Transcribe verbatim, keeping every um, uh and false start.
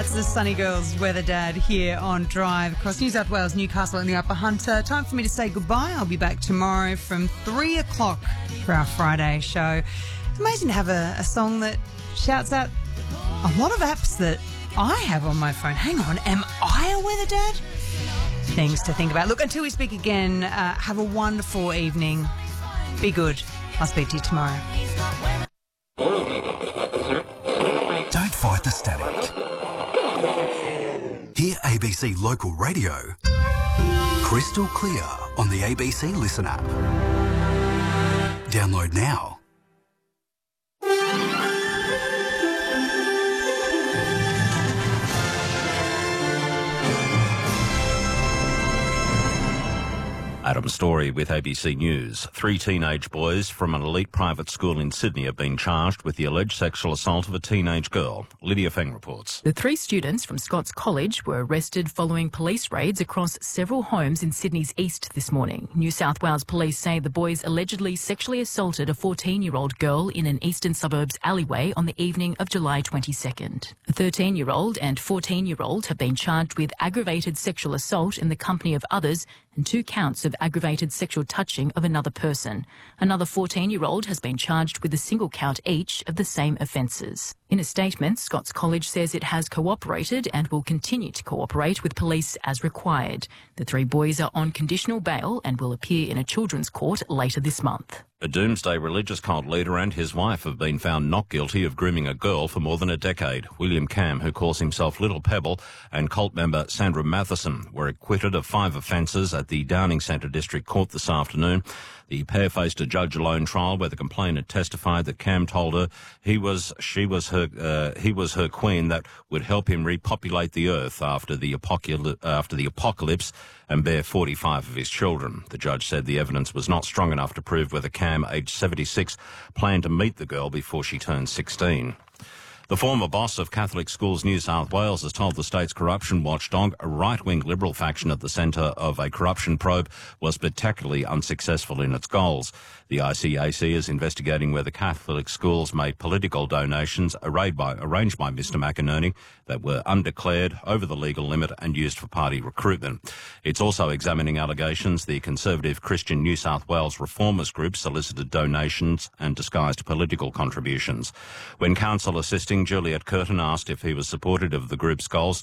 That's the Sunny Girls Weather Dad here on Drive across New South Wales, Newcastle and the Upper Hunter. Time for me to say goodbye. I'll be back tomorrow from three o'clock for our Friday show. It's amazing to have a, a song that shouts out a lot of apps that I have on my phone. Hang on, am I a weather dad? Things to think about. Look, until we speak again, uh, have a wonderful evening. Be good. I'll speak to you tomorrow. Don't fight the static. Hear A B C Local Radio crystal clear on the A B C Listen app. Download now. Adam Story with A B C News. Three teenage boys from an elite private school in Sydney have been charged with the alleged sexual assault of a teenage girl. Lydia Feng reports. The three students from Scots College were arrested following police raids across several homes in Sydney's east this morning. New South Wales police say the boys allegedly sexually assaulted a fourteen-year-old girl in an eastern suburbs alleyway on the evening of July twenty-second. A thirteen-year-old and fourteen-year-old have been charged with aggravated sexual assault in the company of others and two counts of aggravated sexual touching of another person. Another fourteen-year-old has been charged with a single count each of the same offences. In a statement, Scots College says it has cooperated and will continue to cooperate with police as required. The three boys are on conditional bail and will appear in a children's court later this month. A Doomsday religious cult leader and his wife have been found not guilty of grooming a girl for more than a decade. William Cam, who calls himself Little Pebble, and cult member Sandra Matheson were acquitted of five offences at the Downing Centre District Court this afternoon. The pair faced a judge-alone trial where the complainant testified that Cam told her he was she was her uh, he was her queen that would help him repopulate the earth after the apocalypse after the apocalypse and bear forty-five of his children. The judge said the evidence was not strong enough to prove whether Cam, aged seventy-six, planned to meet the girl before she turned sixteen. The former boss of Catholic Schools New South Wales has told the state's corruption watchdog a right-wing Liberal faction at the centre of a corruption probe was spectacularly unsuccessful in its goals. The I C A C is investigating whether Catholic schools made political donations arranged by, arranged by Mister McInerney that were undeclared, over the legal limit and used for party recruitment. It's also examining allegations the Conservative Christian New South Wales Reformers Group solicited donations and disguised political contributions. When counsel assisting Juliet Curtin asked if he was supportive of the group's goals